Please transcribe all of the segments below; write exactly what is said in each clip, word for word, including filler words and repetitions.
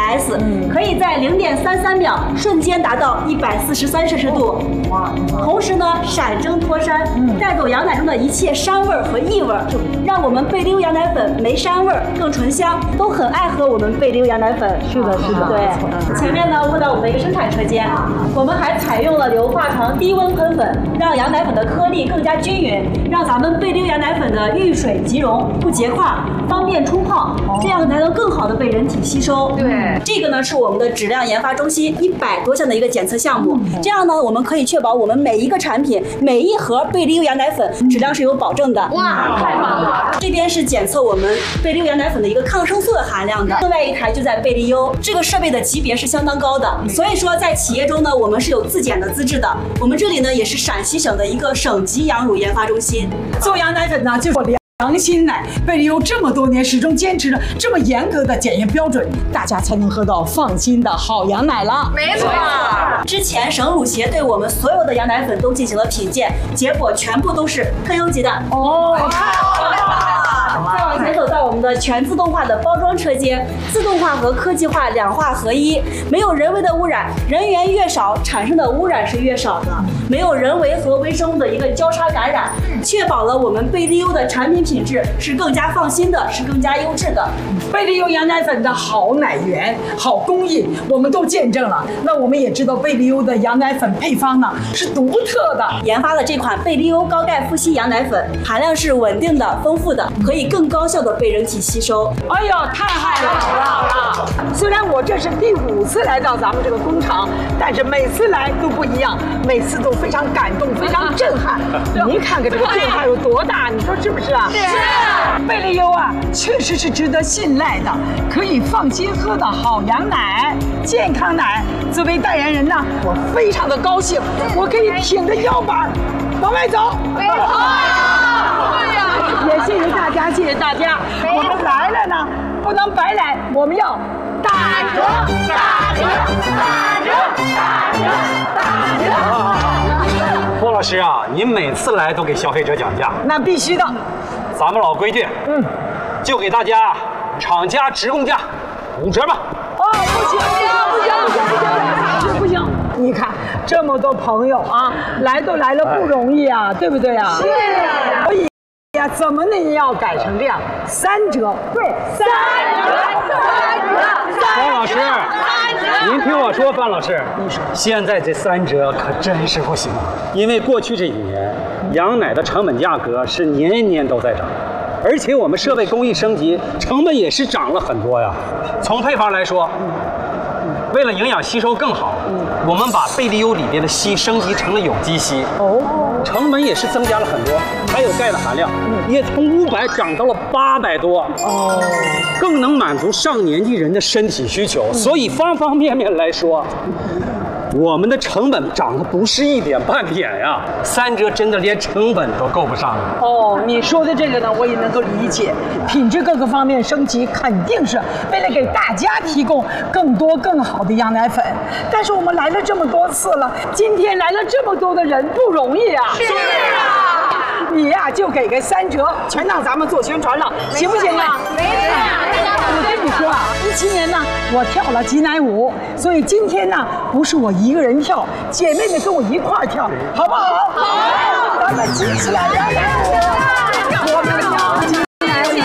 S， 可以在零点三三秒瞬间达到一百四十三摄氏度。哇！同时呢，闪蒸脱膻，带走羊奶中的一切膻味和异味，让我们贝利优羊奶粉没膻味，更醇香，都很爱喝我们贝利优羊奶粉。 是的，是的。 对，前面呢问到我们的一个生产车间，我们还采用了硫化床低温喷粉，让羊奶粉的颗粒更加均匀，让咱们贝利优羊奶粉的遇水即溶，不结块，方便冲泡，这样才能更好的被人体吸收。 对， 这个呢是我们的质量研发中心一百多项的一个检测项目，这样呢我们可以确保我们每一个产品每一盒贝利优羊奶粉质量是有保证的。 哇，太棒了！ 这边是检测我们贝利优羊奶粉的一个抗生素的含量的，另外一台就在贝利优，这个设备的级别是相当高的，所以说在企业中呢，我们是有自检的资质的。我们这里呢也是陕西省的一个省级羊乳研发中心。 做羊奶粉呢，就是良心奶，贝利优这么多年始终坚持着这么严格的检验标准，大家才能喝到放心的好羊奶了。 没错。 之前省乳协对我们所有的羊奶粉都进行了品鉴，结果全部都是特优级的。 哦， 太好了！再往前走到我们的全自动化的包装车间，自动化和科技化两化合一，没有人为的污染，人员越少，产生的污染是越少的，没有人为和微生物的一个交叉感染，确保了我们贝利优的产品品质是更加放心的，是更加优质的。 贝利优羊奶粉的好奶源、好工艺，我们都见证了。那我们也知道贝利优的羊奶粉配方呢是独特的， 研发的这款贝利优高钙富硒羊奶粉含量是稳定的、丰富的，可以更高效的被人体吸收。 哎呀，太好了，好了好了！虽然我这是第五次来到咱们这个工厂，但是每次来都不一样，每次都非常感动，非常震撼。你看看这个震撼有多大，你说是不是啊？ 是。 贝利优啊，确实是值得信赖的，可以放心喝的好羊奶、健康奶。作为代言人呢，我非常的高兴，我可以挺着腰板往外走。 没错。对呀。 也谢谢大家，谢谢大家。我们来了呢，不能白来，我们要打折，打折，打折，打折，打折。 郭老师啊，您每次来都给消费者讲价， 那必须的。 咱们老规矩，嗯，就给大家厂家直供价五折吧。 哦，不行，不行，不行，不行，不行，不行！你看这么多朋友啊，来都来了不容易啊，对不对啊？ 是。 所以呀，怎么能要改成这样？三折，对，三折，三折， 范老师，您听我说，范老师，你说现在这三折可真是不行，因为过去这几年羊奶的成本价格是年年都在涨。而且我们设备工艺升级，成本也是涨了很多呀。从配方来说，为了营养吸收更好，我们把贝利优里边的硒升级成了有机硒，哦，成本也是增加了很多。还有钙的含量，也从五百涨到了八百多，哦，更能满足上年纪人的身体需求。所以方方面面来说，我们的成本涨得不是一点半点呀，三折真的连成本都够不上了。 哦，你说的这个呢，我也能够理解，品质各个方面升级，肯定是为了给大家提供更多更好的羊奶粉。但是我们来了这么多次了，今天来了这么多的人，不容易啊。 是啊， 你呀、啊、就给个三折，全让咱们做宣传了，行不行啊？ 没错。 我跟你说啊，一七年呢，我跳了挤奶舞，所以今天呢，不是我一个人跳，姐妹们跟我一块儿跳，好不好？好，咱们挤起来羊奶舞，我们跳挤奶舞，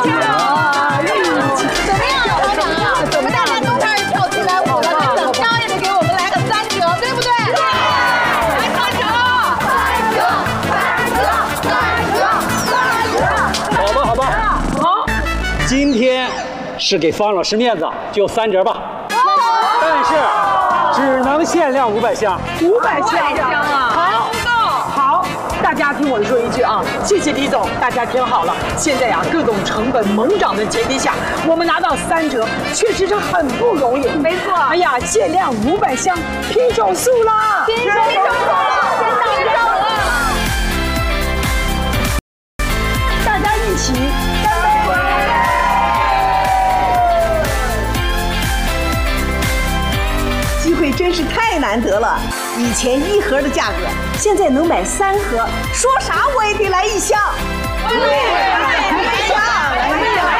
怎么样，老板啊？我们大家都开始跳起来舞了，那怎么着也得给我们来个三折，对不对？对，来三折，三折，三折，三折，三折。 好吧，好吧， 好， 今天是给方老师面子，就三折吧。但是只能限量五百箱， 五百箱啊！好，好，大家听我说一句啊，谢谢李总，大家听好了，现在啊各种成本猛涨的前提下，我们拿到三折，确实是很不容易。 没错。 哎呀，限量五百箱，拼手速啦！ 拼手速了，真到真了！ 大家一起干杯！ 机会真是太难得了，以前一盒的价格，现在能买三盒，说啥我也得来一箱。 对。